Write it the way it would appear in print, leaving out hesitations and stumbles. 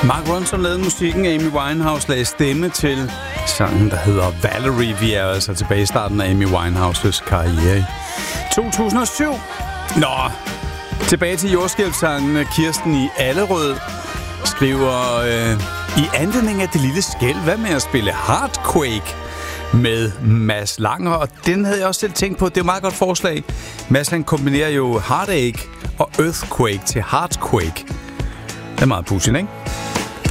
Mark Ronson lavede musikken, Amy Winehouse lagde stemme til sangen, der hedder Valerie. Vi er altså tilbage i starten af Amy Winehouses karriere i 2007. Nå, tilbage til jordskælvsangen. Kirsten i Allerød skriver i anledning af det lille skælv, hvad med at spille Heartquake med Mads Langer? Og den havde jeg også selv tænkt på. Det er et meget godt forslag. Mads han kombinerer jo Heartache og Earthquake til Heartquake. Det er meget pudsigt, ikke?